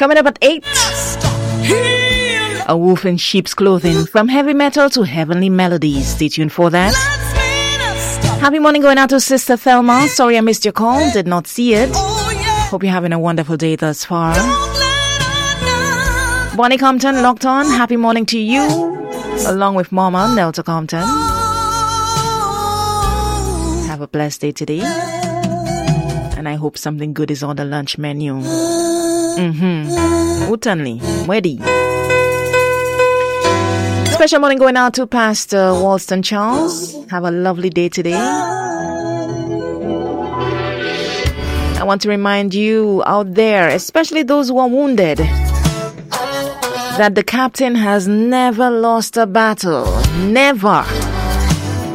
Coming up at 8. A wolf in sheep's clothing, from heavy metal to heavenly melodies. Stay tuned for that. Happy morning going out to Sister Thelma. Sorry I missed your call, did not see it. Hope you're having a wonderful day thus far. Bonnie Compton locked on. Happy morning to you, along with Mama Nelta Compton. Have a blessed day today, and I hope something good is on the lunch menu. Utanli, Wedi. Special morning going out to Pastor Walston Charles. Have a lovely day today. I want to remind you out there, especially those who are wounded, that the captain has never lost a battle. Never.